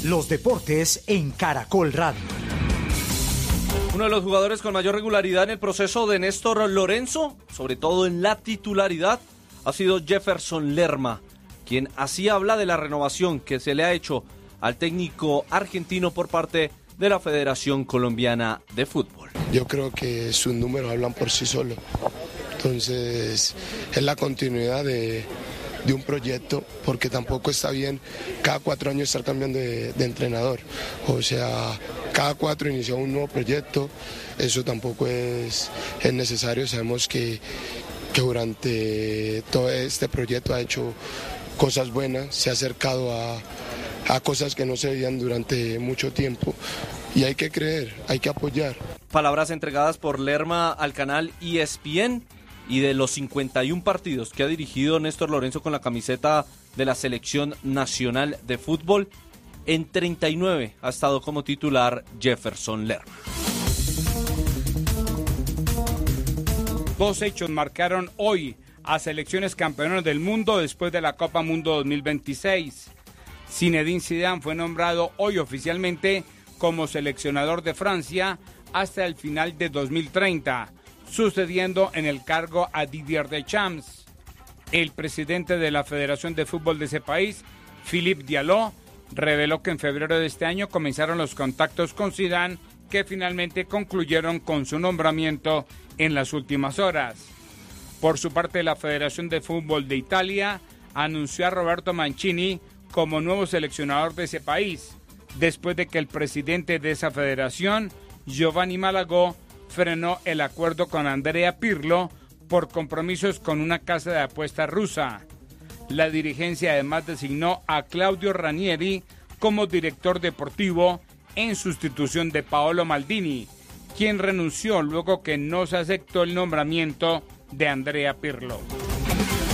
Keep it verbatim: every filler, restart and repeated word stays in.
Los deportes en Caracol Radio. Uno de los jugadores con mayor regularidad en el proceso de Néstor Lorenzo, sobre todo en la titularidad, ha sido Jefferson Lerma, quien así habla de la renovación que se le ha hecho al técnico argentino por parte de la Federación Colombiana de Fútbol. Yo creo que sus números hablan por sí solos. Entonces, es la continuidad de, de un proyecto, porque tampoco está bien cada cuatro años estar cambiando de, de entrenador. O sea, cada cuatro inicia un nuevo proyecto, eso tampoco es, es necesario. Sabemos que, que durante todo este proyecto ha hecho cosas buenas, se ha acercado a, a cosas que no se veían durante mucho tiempo. Y hay que creer, hay que apoyar. Palabras entregadas por Lerma al canal E S P N. Y de los cincuenta y uno partidos que ha dirigido Néstor Lorenzo con la camiseta de la Selección Nacional de Fútbol, en treinta y nueve ha estado como titular Jefferson Lerma. Dos hechos marcaron hoy a selecciones campeonas del mundo después de la Copa Mundo dos mil veintiséis. Zinedine Zidane fue nombrado hoy oficialmente como seleccionador de Francia hasta el final de dos mil treinta, sucediendo en el cargo a Didier Deschamps. El presidente de la Federación de Fútbol de ese país, Philippe Diallo, reveló que en febrero de este año comenzaron los contactos con Zidane, que finalmente concluyeron con su nombramiento en las últimas horas. Por su parte, la Federación de Fútbol de Italia anunció a Roberto Mancini como nuevo seleccionador de ese país, después de que el presidente de esa federación, Giovanni Malagò, frenó el acuerdo con Andrea Pirlo por compromisos con una casa de apuestas rusa. La dirigencia además designó a Claudio Ranieri como director deportivo en sustitución de Paolo Maldini, quien renunció luego que no se aceptó el nombramiento de Andrea Pirlo.